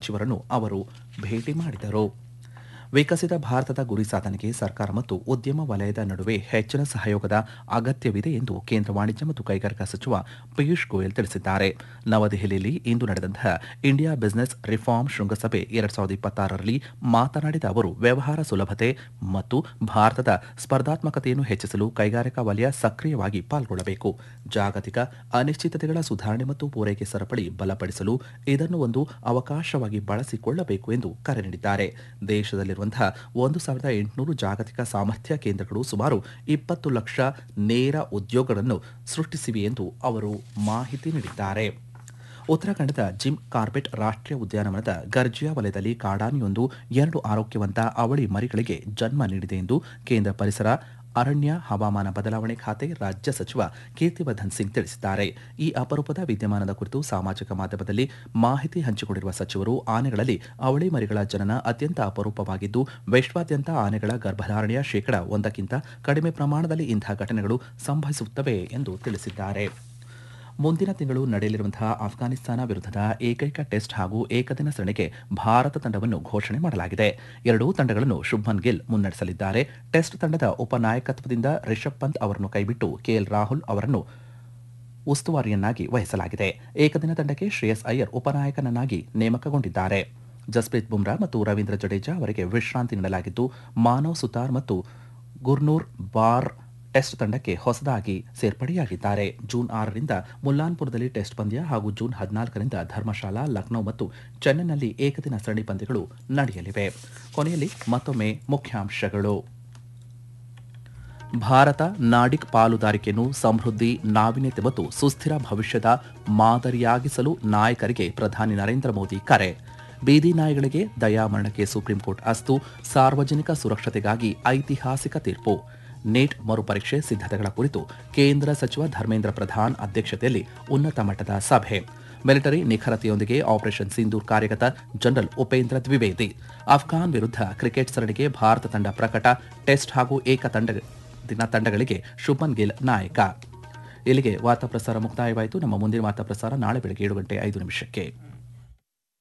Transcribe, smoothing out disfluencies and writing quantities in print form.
ಸಚಿವರನ್ನು ಅವರು ಭೇಟಿ ಮಾಡಿದರು. ವಿಕಸಿತ ಭಾರತದ ಗುರಿ ಸಾಧನೆಗೆ ಸರ್ಕಾರ ಮತ್ತು ಉದ್ಯಮ ವಲಯದ ನಡುವೆ ಹೆಚ್ಚಿನ ಸಹಯೋಗದ ಅಗತ್ಯವಿದೆ ಎಂದು ಕೇಂದ್ರ ವಾಣಿಜ್ಯ ಮತ್ತು ಕೈಗಾರಿಕಾ ಸಚಿವ ಪಿಯೂಷ್ ಗೋಯಲ್ ತಿಳಿಸಿದ್ದಾರೆ. ನವದೆಹಲಿಯಲ್ಲಿ ಇಂದು ನಡೆದಂತಹ ಇಂಡಿಯಾ ಬಿಸಿನೆಸ್ ರಿಫಾರ್ಮ್ ಶೃಂಗಸಭೆ 2026ರಲ್ಲಿ ಮಾತನಾಡಿದ ಅವರು, ವ್ಯವಹಾರ ಸುಲಭತೆ ಮತ್ತು ಭಾರತದ ಸ್ಪರ್ಧಾತ್ಮಕತೆಯನ್ನು ಹೆಚ್ಚಿಸಲು ಕೈಗಾರಿಕಾ ವಲಯ ಸಕ್ರಿಯವಾಗಿ ಪಾಲ್ಗೊಳ್ಳಬೇಕು. ಜಾಗತಿಕ ಅನಿಶ್ಚಿತತೆಗಳ ಸುಧಾರಣೆ ಮತ್ತು ಪೂರೈಕೆ ಸರಪಳಿ ಬಲಪಡಿಸಲು ಇದನ್ನು ಒಂದು ಅವಕಾಶವಾಗಿ ಬಳಸಿಕೊಳ್ಳಬೇಕು ಎಂದು ಕರೆ ನೀಡಿದ್ದಾರೆ. ದೇಶದಲ್ಲಿ 1,800 ಜಾಗತಿಕ ಸಾಮರ್ಥ್ಯ ಕೇಂದ್ರಗಳು ಸುಮಾರು 20 ಲಕ್ಷ ನೇರ ಉದ್ಯೋಗಗಳನ್ನು ಸೃಷ್ಟಿಸಿವೆ ಎಂದು ಅವರು ಮಾಹಿತಿ ನೀಡಿದ್ದಾರೆ. ಉತ್ತರಾಖಂಡದ ಜಿಮ್ ಕಾರ್ಬೆಟ್ ರಾಷ್ಟ್ರೀಯ ಉದ್ಯಾನವನದ ಗರ್ಜಿಯಾ ವಲಯದಲ್ಲಿ ಕಾಡಾನೆಯೊಂದು 2 ಆರೋಗ್ಯವಂತ ಅವಳಿ ಮರಿಗಳಿಗೆ ಜನ್ಮ ನೀಡಿದೆ ಎಂದು ಕೇಂದ್ರ ಪರಿಸರ, ಅರಣ್ಯ, ಹವಾಮಾನ ಬದಲಾವಣೆ ಖಾತೆ ರಾಜ್ಯ ಸಚಿವ ಕೀರ್ತಿವರ್ಧನ್ ಸಿಂಗ್ ತಿಳಿಸಿದ್ದಾರೆ. ಈ ಅಪರೂಪದ ವಿದ್ಯಮಾನದ ಕುರಿತು ಸಾಮಾಜಿಕ ಮಾಧ್ಯಮದಲ್ಲಿ ಮಾಹಿತಿ ಹಂಚಿಕೊಂಡಿರುವ ಸಚಿವರು, ಆನೆಗಳಲ್ಲಿ ಅವಳಿ ಮರಿಗಳ ಜನನ ಅತ್ಯಂತ ಅಪರೂಪವಾಗಿದ್ದು, ವಿಶ್ವಾದ್ಯಂತ ಆನೆಗಳ ಗರ್ಭಧಾರಣೆಯ 1% ಕಡಿಮೆ ಪ್ರಮಾಣದಲ್ಲಿ ಇಂತಹ ಘಟನೆಗಳು ಸಂಭವಿಸುತ್ತವೆ ಎಂದು ತಿಳಿಸಿದ್ದಾರೆ. ಮುಂದಿನ ತಿಂಗಳು ನಡೆಯಲಿರುವಂತಹ ಅಫ್ಘಾನಿಸ್ತಾನ ವಿರುದ್ಧದ ಏಕೈಕ ಟೆಸ್ಟ್ ಹಾಗೂ ಏಕದಿನ ಸರಣಿಗೆ ಭಾರತ ತಂಡವನ್ನು ಘೋಷಣೆ ಮಾಡಲಾಗಿದೆ. ಎರಡೂ ತಂಡಗಳನ್ನು ಶುಭ್ಮನ್ ಗಿಲ್ ಮುನ್ನಡೆಸಲಿದ್ದಾರೆ. ಟೆಸ್ಟ್ ತಂಡದ ಉಪನಾಯಕತ್ವದಿಂದ ರಿಷಬ್ ಪಂತ್ ಅವರನ್ನು ಕೈಬಿಟ್ಟು ಕೆಎಲ್ ರಾಹುಲ್ ಅವರನ್ನು ಉಸ್ತುವಾರಿಯನ್ನಾಗಿ ವಹಿಸಲಾಗಿದೆ. ಏಕದಿನ ತಂಡಕ್ಕೆ ಶ್ರೇಯಸ್ ಅಯ್ಯರ್ ಉಪನಾಯಕನನ್ನಾಗಿ ನೇಮಕಗೊಂಡಿದ್ದಾರೆ. ಜಸ್ಪ್ರೀತ್ ಬುಮ್ರಾ ಮತ್ತು ರವೀಂದ್ರ ಜಡೇಜಾ ಅವರಿಗೆ ವಿಶ್ರಾಂತಿ ನೀಡಲಾಗಿದ್ದು, ಮಾನವ್ ಸುತಾರ್ ಮತ್ತು ಗುರ್ನೂರ್ ಬಾರ್ ಟೆಸ್ಟ್ ತಂಡಕ್ಕೆ ಹೊಸದಾಗಿ ಸೇರ್ಪಡೆಯಾಗಿದ್ದಾರೆ. ಜೂನ್ 6ರಿಂದ ಮುಲ್ಲಾನ್ಪುರದಲ್ಲಿ ಟೆಸ್ಟ್ ಪಂದ್ಯ ಹಾಗೂ ಜೂನ್ 14ರಿಂದ ಧರ್ಮಶಾಲಾ, ಲಖನೌ ಮತ್ತು ಚೆನ್ನೈನಲ್ಲಿ ಏಕದಿನ ಸರಣಿ ಪಂದ್ಯಗಳು ನಡೆಯಲಿವೆ. ಕೊನೆಯಲ್ಲಿ ಮತ್ತೊಮ್ಮೆ ಮುಖ್ಯಾಂಶಗಳು. ಭಾರತ ನಾರ್ಡಿಕ್ ಪಾಲುದಾರಿಕೆಯನ್ನು ಸಮೃದ್ಧಿ, ನಾವೀನ್ಯತೆ ಮತ್ತು ಸುಸ್ಥಿರ ಭವಿಷ್ಯದ ಮಾದರಿಯಾಗಿಸಲು ನಾಯಕರಿಗೆ ಪ್ರಧಾನಿ ನರೇಂದ್ರ ಮೋದಿ ಕರೆ. ಬೀದಿ ನಾಯಿಗಳಿಗೆ ದಯಾಮರಣಕ್ಕೆ ಸುಪ್ರೀಂಕೋರ್ಟ್ ಅಸ್ತು, ಸಾರ್ವಜನಿಕ ಸುರಕ್ಷತೆಗಾಗಿ ಐತಿಹಾಸಿಕ ತೀರ್ಪು. ನೀಟ್ ಮರುಪರೀಕ್ಷೆ ಸಿದ್ಧತೆಗಳ ಕುರಿತು ಕೇಂದ್ರ ಸಚಿವ ಧರ್ಮೇಂದ್ರ ಪ್ರಧಾನ್ ಅಧ್ಯಕ್ಷತೆಯಲ್ಲಿ ಉನ್ನತ ಮಟ್ಟದ ಸಭೆ. ಮಿಲಿಟರಿ ನಿಖರತೆಯೊಂದಿಗೆ ಆಪರೇಷನ್ ಸಿಂಧೂರ್ ಕಾರ್ಯಗತ, ಜನರಲ್ ಉಪೇಂದ್ರ ದ್ವಿವೇದಿ. ಅಫ್ಘಾನ್ ವಿರುದ್ಧ ಕ್ರಿಕೆಟ್ ಸರಣಿಗೆ ಭಾರತ ತಂಡ ಪ್ರಕಟ, ಟೆಸ್ಟ್ ಹಾಗೂ ತಂಡಗಳಿಗೆ ಶುಭ್ಮನ್ ಗಿಲ್ ನಾಯಕ. ಇಲ್ಲಿಗೆ ವಾರ್ತಾ ಪ್ರಸಾರ ಮುಕ್ತಾಯವಾಯಿತು. ನಮ್ಮ ಮುಂದಿನ ವಾರ್ತಾ ಪ್ರಸಾರ ನಾಳೆ ಬೆಳಗ್ಗೆ 7:05